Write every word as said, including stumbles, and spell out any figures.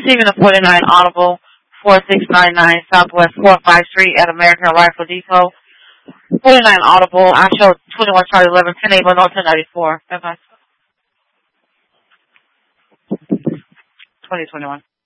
receiving a forty-nine Audible four six nine nine Southwest four five Street at American Rifle Depot. forty-nine Audible. I show twenty-one Charlie eleven ten Able North ten ninety-four. Bye bye. twenty twenty-one.